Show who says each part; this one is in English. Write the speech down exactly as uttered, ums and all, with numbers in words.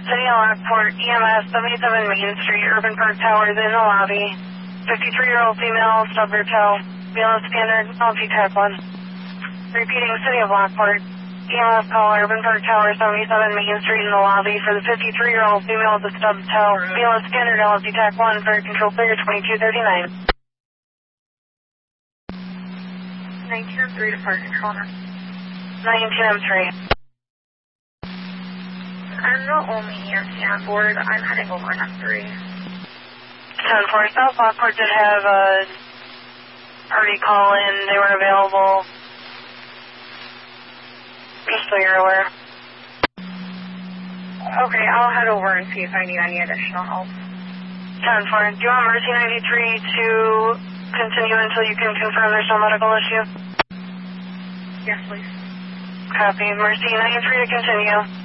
Speaker 1: City of Lockport, E M S, seventy-seven Main Street, Urban Park Towers, in the lobby. fifty-three-year-old female, stubborn toe, B L S standard, L G Tech one. Repeating, City of Lockport, E M S call, Urban Park Towers, seventy-seven Main Street, in the lobby for the fifty-three-year-old female with the stub toe, B L S standard, L G Tech one, for control clear twenty-two thirty-nine.
Speaker 2: nineteen M three to Park Control.
Speaker 1: nineteen M three.
Speaker 2: I'm the only E M T on board. I'm heading over on M three.
Speaker 1: ten four, South Lockport did have a party call in. They were available. Just so you're aware.
Speaker 2: Okay, I'll head over and see if I need any additional help.
Speaker 1: ten four, do you want Mercy ninety-three to continue until you can confirm there's no medical issue?
Speaker 2: Yes, please.
Speaker 1: Copy. Mercy ninety-three to continue.